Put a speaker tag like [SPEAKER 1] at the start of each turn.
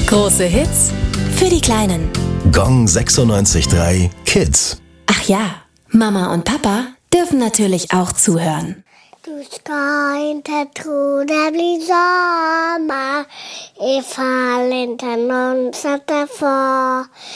[SPEAKER 1] Große Hits für die Kleinen.
[SPEAKER 2] Gong 96.3 Kids.
[SPEAKER 1] Ach ja, Mama und Papa dürfen natürlich auch zuhören.
[SPEAKER 3] Du ska inte tro det blir sommar ifall inte någon sätter far.